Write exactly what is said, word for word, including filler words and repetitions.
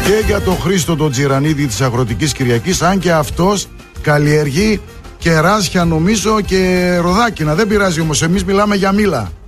και για τον Χρήστο τον Τζιρανίδη της Αγροτικής Κυριακής, αν και αυτός καλλιεργεί κεράσια νομίζω και ροδάκινα. Δεν πειράζει όμως, εμείς μιλάμε για μήλα.